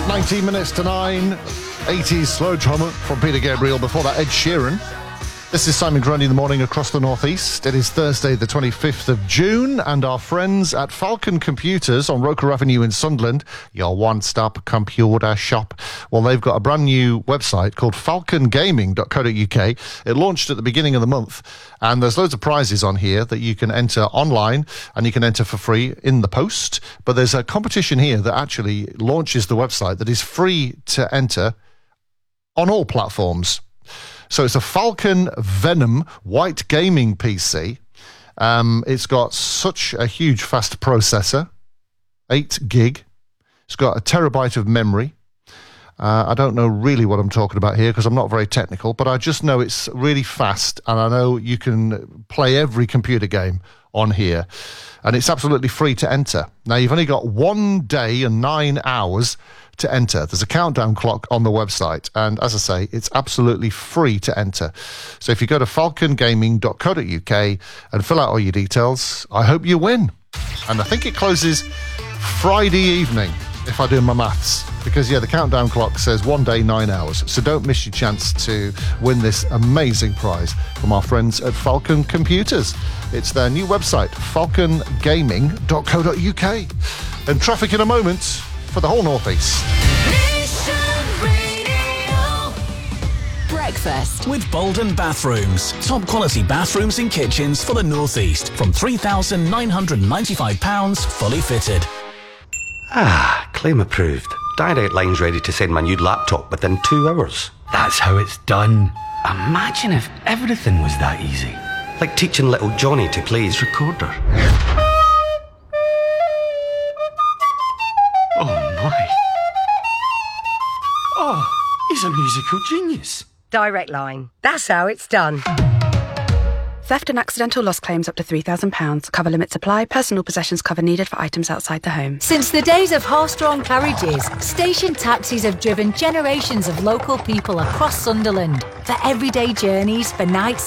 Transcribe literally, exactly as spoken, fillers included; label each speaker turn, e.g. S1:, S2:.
S1: nineteen minutes to nine. eighties slow drummer from Peter Gabriel. Before that, Ed Sheeran. This is Simon Grundy in the morning across the northeast. It is Thursday, the twenty-fifth of June, and our friends at Falcon Computers on Roker Avenue in Sunderland, your one-stop computer shop. Well, they've got a brand new website called falcon gaming dot co dot uk. It launched at the beginning of the month, and there's loads of prizes on here that you can enter online, and you can enter for free in the post. But there's a competition here that actually launches the website that is free to enter on all platforms. So it's a Falcon Venom white gaming P C. Um, it's got such a huge fast processor, eight gig. It's got a terabyte of memory. Uh, I don't know really what I'm talking about here because I'm not very technical, but I just know it's really fast, and I know you can play every computer game on here, and it's absolutely free to enter. Now, you've only got one day and nine hours to enter. There's a countdown clock on the website, and as I say, it's absolutely free to enter. So if you go to falcon gaming dot co dot uk and fill out all your details, I hope you win. And I think it closes Friday evening, if I do my maths, because yeah, the countdown clock says one day, nine hours. So don't miss your chance to win this amazing prize from our friends at Falcon Computers. It's their new website, falcon gaming dot co dot uk. And traffic in a moment for the whole northeast.
S2: Breakfast with Bolden Bathrooms. Top quality bathrooms and kitchens for the northeast from three thousand nine hundred ninety-five pounds fully fitted.
S3: Ah, claim approved. Direct Line's ready to send my new laptop within two hours.
S4: That's how it's done. Imagine if everything was that easy.
S3: Like teaching little Johnny to play his recorder.
S4: Oh my. Oh, he's a musical genius.
S5: Direct Line. That's how it's done.
S6: Theft and accidental loss claims up to three thousand pounds. Cover limits apply. Personal possessions cover needed for items outside the home.
S7: Since the days of horse-drawn carriages, station taxis have driven generations of local people across Sunderland for everyday journeys, for nights